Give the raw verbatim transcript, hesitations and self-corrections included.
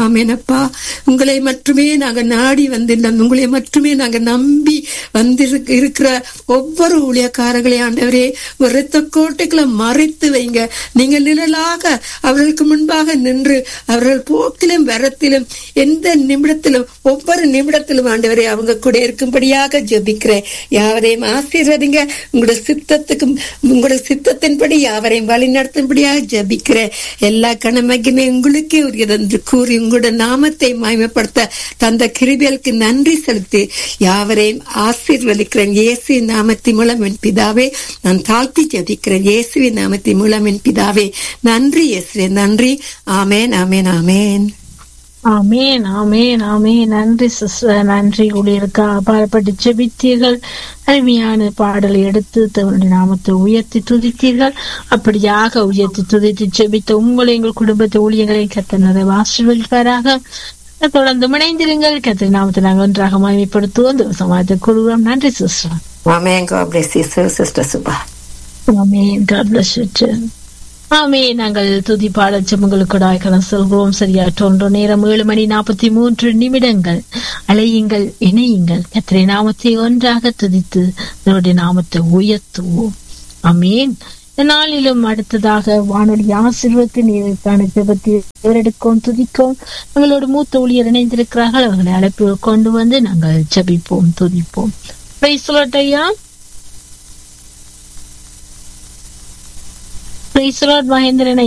ஆமேனப்பா. உங்களை மட்டுமே நாங்க நாடி வந்திருந்தோம், உங்களை மட்டுமே நாங்க நம்பி வந்து இருக்கிற ஒவ்வொரு ஊழியக்காரர்களே ஆண்டவரே இரத்த கோட்டைகளை மறைத்து வைங்க. நீங்கள் நிழலாக அவர்களுக்கு முன்பாக நின்று அவர்கள் போக்கிலும் வரத்திலும் எந்த நிமிடத்திலும் ஒவ்வொரு நிமிடத்திலும் ஆண்டவரே அவங்க கூட இருக்கும்படியாக ஜெபிக்கிறேன். யாவரையும் ஆசீர்வதிங்க. உங்களோட சித்தத்துக்கும் உங்களோட சித்தத்தின்படி யாவரையும் வழி நடத்தும்படியாக ஜெபிக்கிறேன். எல்லா கணமகிமே உங்களுக்கே உரியது என்று கூறி உங்களோட நாமத்தை மகிமைப்படுத்த தந்த கிருபைகளுக்கு நன்றி செலுத்தி யாவரையும் ஆசீர்வதிக்கிறேன். இயேசுவின் நாமத்தின் மூலம் என் பிதாவே நான் தாழ்த்தி ஜெபிக்கிறேன். இயேசுவின் நாமத்தின் மூலம் என் பிதாவே நன்றி. இயேசுவே நன்றி. ஆமேன், ஆமேன், ஆமேன். ஆமேன், ஆமேன், ஆமேன். நன்றி சிஸ்டர், நன்றி. ஊழியருக்கா பாடப்பட்டு ஜெபித்தீர்கள். அருமையான பாடலை எடுத்து தன்னுடைய நாமத்தை உயர்த்தி துதித்தீர்கள். அப்படியாக உயர்த்தி துதித்து ஜெபித்த உங்களை எங்கள் குடும்பத்தை ஊழியர்களை கர்த்தர் நிறைவு ஆசீர்வதிப்பாராக. தொடர்ந்து இணைந்திருங்கள். கர்த்தர் நாமத்தை நாங்கள் ஒன்றாக மகிமைப்படுத்துவோம். சமாஜத்தை கூறுவோம். நன்றி sister. Amen. God bless you, sister Subha. Amen. God bless you too. ஆமே. நாங்கள் துதி பாடல் ஜெபங்களுக்கு கடந்து செல்கிறோம். சரியா தோன்ற நேரம் ஏழு மணி நாற்பத்தி மூன்று நிமிடங்கள். அழையுங்கள், இணையுங்கள். கர்த்தருடைய நாமத்தை ஒன்றாக துதித்து அவருடைய நாமத்தை உயர்த்துவோம். ஆமேன். நாளிலும் அடுத்ததாக வானொலி ஆசீர்வாதத்தின் இதற்கான ஜெபத்தை எடுக்கும் துதிக்கும் எங்களோட மூத்த ஊழியர் இணைந்திருக்கிறார்கள். அவர்களை அழைப்பு கொண்டு வந்து நாங்கள் ஜெபிப்போம், துதிப்போம். பிரைஸ் தி லார்ட் ஐயா. Praise the Lord Mahendran.